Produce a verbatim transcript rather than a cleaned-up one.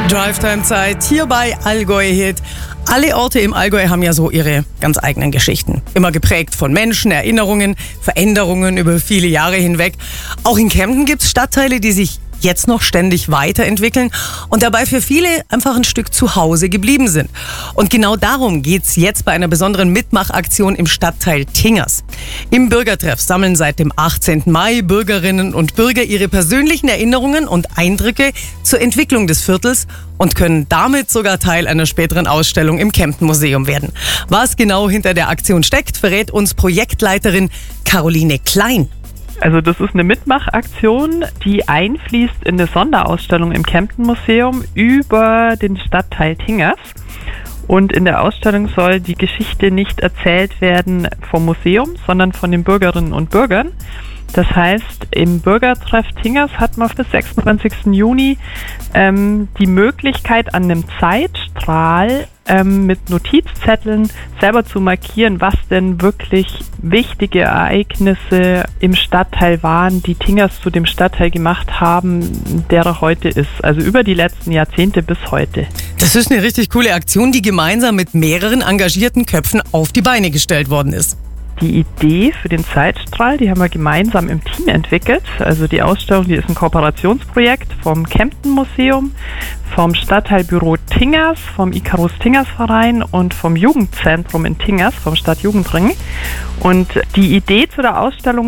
Drive-Time-Zeit hier bei Allgäu Hit. Alle Orte im Allgäu haben ja so ihre ganz eigenen Geschichten. Immer geprägt von Menschen, Erinnerungen, Veränderungen über viele Jahre hinweg. Auch in Kempten gibt es Stadtteile, die sich jetzt noch ständig weiterentwickeln und dabei für viele einfach ein Stück zu Hause geblieben sind. Und genau darum geht's jetzt bei einer besonderen Mitmachaktion im Stadtteil Tingers. Im Bürgertreff sammeln seit dem achtzehnten Mai Bürgerinnen und Bürger ihre persönlichen Erinnerungen und Eindrücke zur Entwicklung des Viertels und können damit sogar Teil einer späteren Ausstellung im Kempten Museum werden. Was genau hinter der Aktion steckt, verrät uns Projektleiterin Caroline Klein. Also das ist eine Mitmachaktion, die einfließt in eine Sonderausstellung im Kempten Museum über den Stadtteil Tingers. Und in der Ausstellung soll die Geschichte nicht erzählt werden vom Museum, sondern von den Bürgerinnen und Bürgern. Das heißt, im Bürgertreff Tingers hat man bis sechsundzwanzigsten Juni ähm, die Möglichkeit, an einem Zeitstrahl ähm, mit Notizzetteln selber zu markieren, was denn wirklich wichtige Ereignisse im Stadtteil waren, die Tingers zu dem Stadtteil gemacht haben, der er heute ist. Also über die letzten Jahrzehnte bis heute. Das ist eine richtig coole Aktion, die gemeinsam mit mehreren engagierten Köpfen auf die Beine gestellt worden ist. Die Idee für den Zeitstrahl, die haben wir gemeinsam im Team entwickelt. Also die Ausstellung, die ist ein Kooperationsprojekt vom Kempten Museum, vom Stadtteilbüro Tingers, vom Icarus Tingers Verein und vom Jugendzentrum in Tingers, vom Stadtjugendring. Und die Idee zu der Ausstellung